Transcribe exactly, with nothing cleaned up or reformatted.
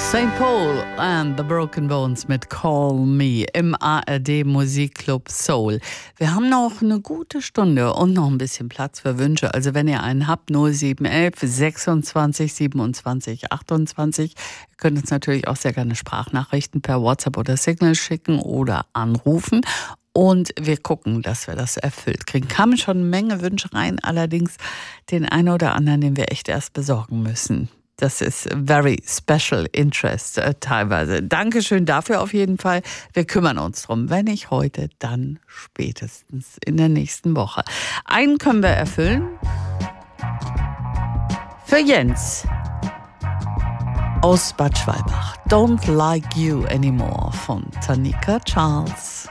Saint Paul and the Broken Bones mit Call Me im A R D Musikclub Soul. Wir haben noch eine gute Stunde und noch ein bisschen Platz für Wünsche. Also wenn ihr einen habt, null sieben elf sechsundzwanzig siebenundzwanzig achtundzwanzig. Ihr könnt uns natürlich auch sehr gerne Sprachnachrichten per WhatsApp oder Signal schicken oder anrufen. Und wir gucken, dass wir das erfüllt kriegen. Kamen schon eine Menge Wünsche rein, allerdings den einen oder anderen, den wir echt erst besorgen müssen. Das ist very special interest äh, teilweise. Dankeschön dafür auf jeden Fall. Wir kümmern uns drum. Wenn nicht heute, dann spätestens in der nächsten Woche. Einen können wir erfüllen. Für Jens aus Bad Schwalbach. Don't Like You Anymore von Tanika Charles.